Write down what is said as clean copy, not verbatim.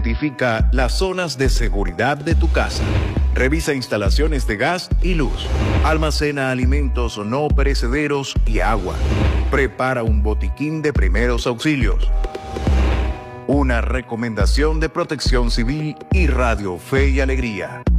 Identifica las zonas de seguridad de tu casa. Revisa instalaciones de gas y luz. Almacena alimentos no perecederos y agua. Prepara un botiquín de primeros auxilios. Una recomendación de Protección Civil y Radio Fe y Alegría.